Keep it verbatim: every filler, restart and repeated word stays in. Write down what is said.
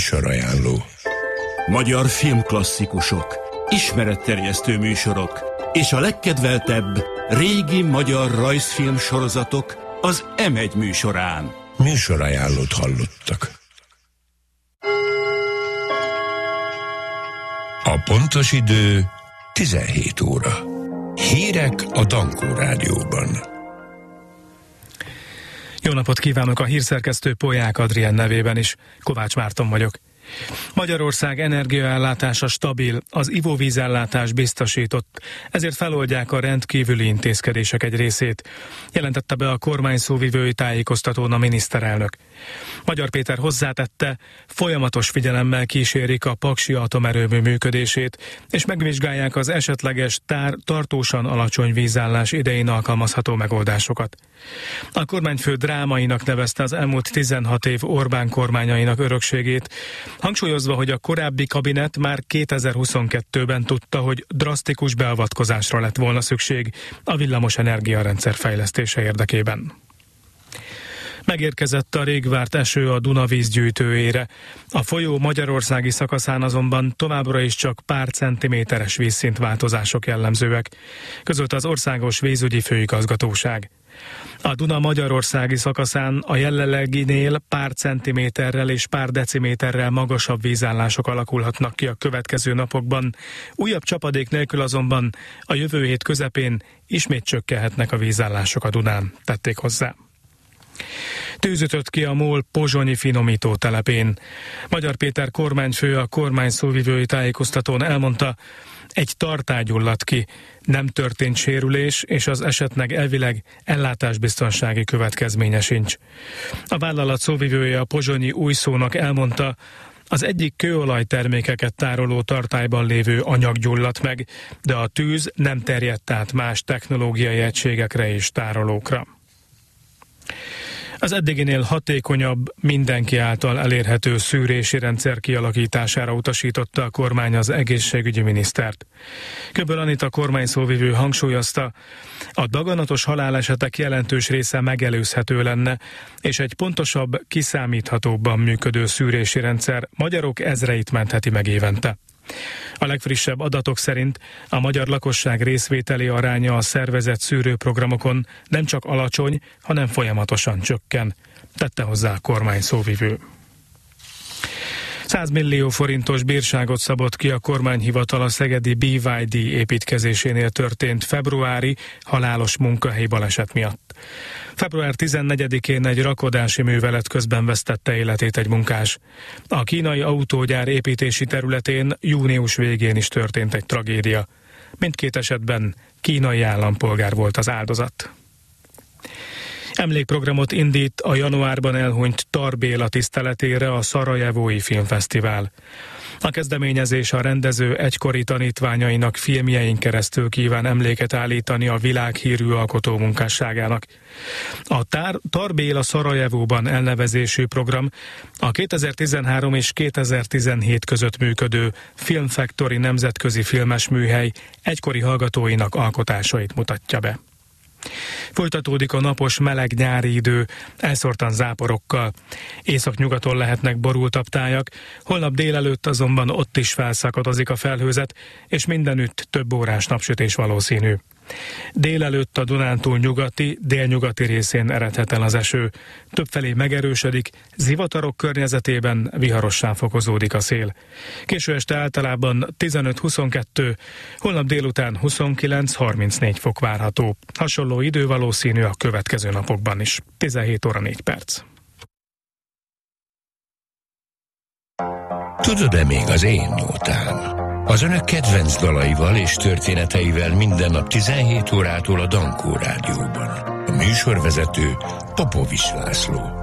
Műsorajánló. Magyar filmklasszikusok, ismeretterjesztő műsorok és a legkedveltebb régi magyar rajzfilm sorozatok az em egy műsorán. Műsorajánlót hallottak. A pontos idő tizenhét óra. Hírek a Dankó Rádióban. Jó napot kívánok, a hírszerkesztő Polyák Adrien nevében is. Kovács Márton vagyok. Magyarország energiaellátása stabil, az ivóvízellátás biztosított, ezért feloldják a rendkívüli intézkedések egy részét, jelentette be a kormány szóvivői tájékoztatón a miniszterelnök. Magyar Péter hozzátette, folyamatos figyelemmel kísérik a paksi atomerőmű működését, és megvizsgálják az esetleges tár tartósan alacsony vízállás idején alkalmazható megoldásokat. A kormányfő drámainak nevezte az elmúlt tizenhat év Orbán kormányainak örökségét, hangsúlyozva, hogy a korábbi kabinet már kétezer-huszonkettőben tudta, hogy drasztikus beavatkozásra lett volna szükség a villamos energiarendszer fejlesztése érdekében. Megérkezett a rég várt eső a Duna vízgyűjtőjére. A folyó magyarországi szakaszán azonban továbbra is csak pár centiméteres vízszintváltozások jellemzőek, közölte az Országos Vízügyi Főigazgatóság. A Duna magyarországi szakaszán a jelenleginél pár centiméterrel és pár deciméterrel magasabb vízállások alakulhatnak ki a következő napokban. Újabb csapadék nélkül azonban a jövő hét közepén ismét csökkenhetnek a vízállások a Dunán, tették hozzá. Tűz ütött ki a MOL pozsonyi finomító telepén. Magyar Péter kormányfő a kormány szóvivői tájékoztatón elmondta, egy tartály gyulladt ki, nem történt sérülés, és az esetnek elvileg ellátásbiztonsági következménye sincs. A vállalat szóvivője a pozsonyi Újszónak elmondta, az egyik kőolajtermékeket tároló tartályban lévő anyag gyulladt meg, de a tűz nem terjedt át más technológiai egységekre és tárolókra. Az eddiginél hatékonyabb, mindenki által elérhető szűrési rendszer kialakítására utasította a kormány az egészségügyi minisztert. Köböl Anita kormány szóvivő hangsúlyozta, a daganatos halálesetek jelentős része megelőzhető lenne, és egy pontosabb, kiszámíthatóbban működő szűrési rendszer magyarok ezreit mentheti meg évente. A legfrissebb adatok szerint a magyar lakosság részvételi aránya a szervezett szűrőprogramokon nem csak alacsony, hanem folyamatosan csökken, tette hozzá a kormány szóvivő. száz millió forintos bírságot szabott ki a kormányhivatal a szegedi bé vé dé építkezésénél történt februári halálos munkahelyi baleset miatt. február tizennegyedikén egy rakodási művelet közben vesztette életét egy munkás. A kínai autógyár építési területén június végén is történt egy tragédia. Mindkét esetben kínai állampolgár volt az áldozat. Emlékprogramot indít a januárban elhunyt Tar Béla tiszteletére a Szarajevói Filmfesztivál. A kezdeményezés a rendező egykori tanítványainak filmjein keresztül kíván emléket állítani a világhírű alkotó munkásságának. A Tar, Tar Béla Szarajevóban elnevezésű program a kétezer-tizenhárom és kétezer-tizenhét között működő Film Factory nemzetközi filmes műhely egykori hallgatóinak alkotásait mutatja be. Folytatódik a napos, meleg nyári idő, elszórtan záporokkal. Északnyugaton lehetnek borultabb tájak, holnap délelőtt azonban ott is felszakadozik a felhőzet, és mindenütt több órás napsütés valószínű. Délelőtt a Dunántúl nyugati, délnyugati részén eredhet el az eső. Többfelé megerősödik, zivatarok környezetében viharossá fokozódik a szél. Késő este általában tizenöt-huszonkettő, holnap délután huszonkilenc-harmincnégy fok várható. Hasonló idő valószínű a következő napokban is. tizenhét óra négy perc. Tudod-e még az én nótám? Az önök kedvenc dalaival és történeteivel minden nap tizenhét órától a Dankó Rádióban. A műsorvezető Popovics László.